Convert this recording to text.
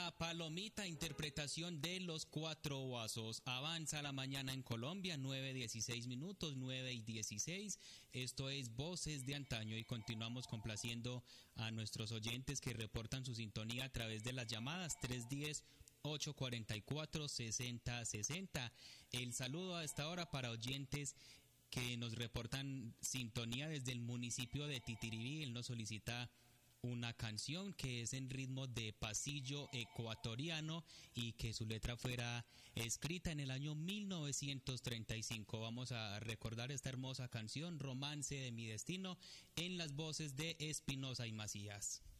La Palomita, interpretación de Los Cuatro Vasos. Avanza la mañana en Colombia, 9:16 minutos, 9:16. Esto es Voces de Antaño y continuamos complaciendo a nuestros oyentes que reportan su sintonía a través de las llamadas 310-844-6060. El saludo a esta hora para oyentes que nos reportan sintonía desde el municipio de Titiribí. Él nos solicita una canción que es en ritmo de pasillo ecuatoriano y que su letra fuera escrita en el año 1935. Vamos a recordar esta hermosa canción, Romance de mi destino, en las voces de Espinosa y Macías.